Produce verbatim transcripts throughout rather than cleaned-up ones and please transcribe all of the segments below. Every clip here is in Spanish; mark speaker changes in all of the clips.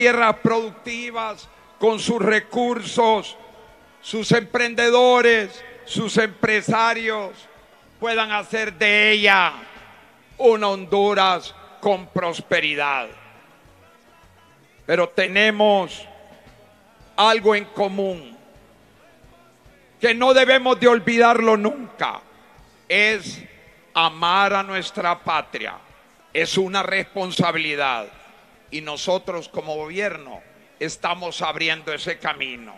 Speaker 1: tierras productivas, con sus recursos, sus emprendedores, sus empresarios puedan hacer de ella una Honduras con prosperidad. Pero tenemos algo en común que no debemos de olvidarlo nunca: es amar a nuestra patria. Es una responsabilidad y nosotros como gobierno estamos abriendo ese camino.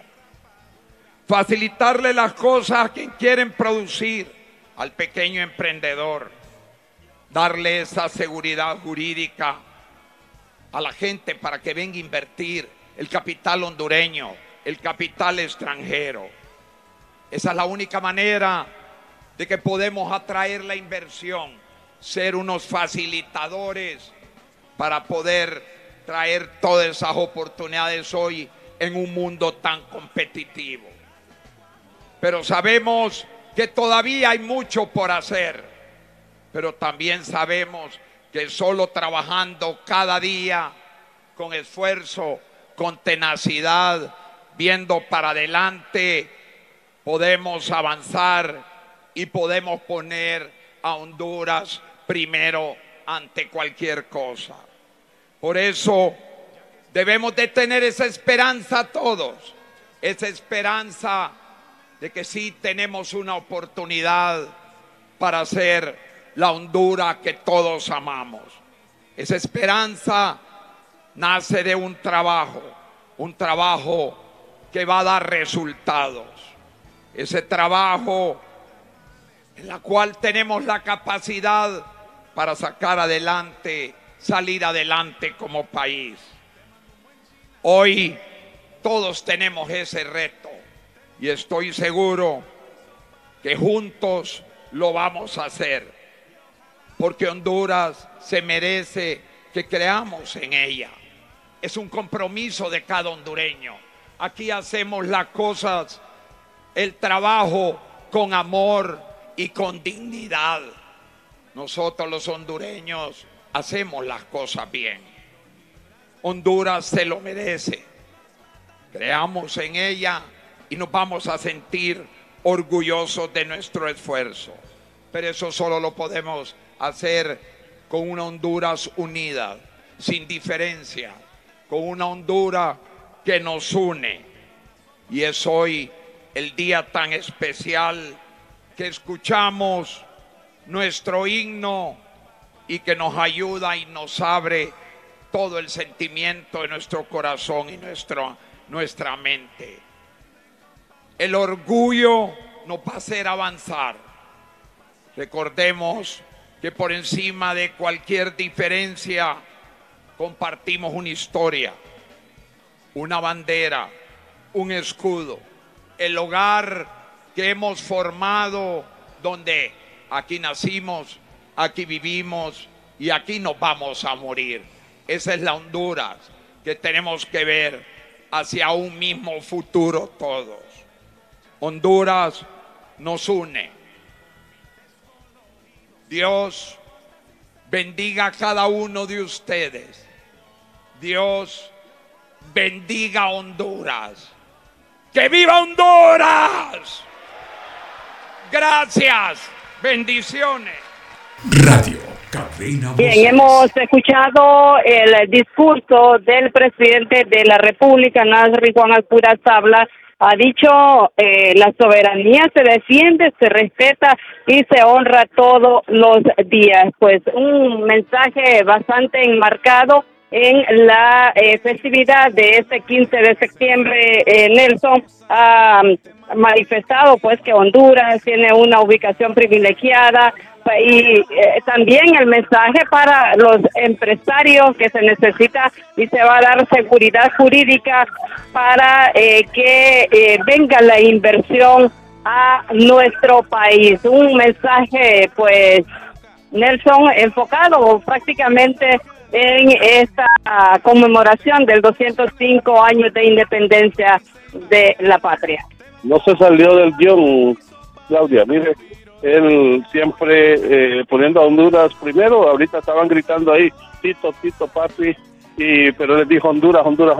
Speaker 1: Facilitarle las cosas a quien quieren producir, al pequeño emprendedor, darle esa seguridad jurídica a la gente para que venga a invertir el capital hondureño, el capital extranjero. Esa es la única manera de que podemos atraer la inversión, ser unos facilitadores para poder traer todas esas oportunidades hoy en un mundo tan competitivo. Pero sabemos que todavía hay mucho por hacer, pero también sabemos que solo trabajando cada día con esfuerzo, con tenacidad, viendo para adelante, podemos avanzar y podemos poner a Honduras primero ante cualquier cosa. Por eso debemos de tener esa esperanza todos, esa esperanza de que sí tenemos una oportunidad para hacer la Honduras que todos amamos. Esa esperanza nace de un trabajo, un trabajo que va a dar resultados. Ese trabajo en la cual tenemos la capacidad para sacar adelante, salir adelante como país. Hoy todos tenemos ese reto y estoy seguro que juntos lo vamos a hacer, porque Honduras se merece que creamos en ella. Es un compromiso de cada hondureño. Aquí hacemos las cosas, el trabajo con amor y con dignidad. Nosotros los hondureños hacemos las cosas bien. Honduras se lo merece. Creamos en ella y nos vamos a sentir orgullosos de nuestro esfuerzo. Pero eso solo lo podemos hacer con una Honduras unida, sin diferencia, con una Honduras que nos une. Y es hoy el día tan especial que escuchamos nuestro himno y que nos ayuda y nos abre todo el sentimiento de nuestro corazón y nuestro, nuestra mente. El orgullo nos va a hacer avanzar. Recordemos que por encima de cualquier diferencia compartimos una historia, una bandera, un escudo, el hogar que hemos formado, donde aquí nacimos, aquí vivimos y aquí nos vamos a morir. Esa es la Honduras que tenemos que ver hacia un mismo futuro todos. Honduras nos une. Dios bendiga a cada uno de ustedes. Dios bendiga a Honduras. ¡Que viva Honduras! Gracias. Bendiciones.
Speaker 2: Radio Cadena Voces.
Speaker 3: Bien, hemos escuchado el discurso del presidente de la República, Nasri Juan Alpura Sabla. Ha dicho, eh, la soberanía se defiende, se respeta y se honra todos los días. Pues un mensaje bastante enmarcado en la eh, festividad de este quince de septiembre. eh, Nelson ha manifestado pues que Honduras tiene una ubicación privilegiada y eh, también el mensaje para los empresarios que se necesita y se va a dar seguridad jurídica para eh, que eh, venga la inversión a nuestro país. Un mensaje pues, Nelson, enfocado prácticamente en esta conmemoración del doscientos cinco años de independencia de la patria.
Speaker 4: No se salió del guión, Claudia. Mire, él siempre eh, poniendo a Honduras primero. Ahorita estaban gritando ahí, Tito, Tito, papi, y pero les dijo Honduras, Honduras,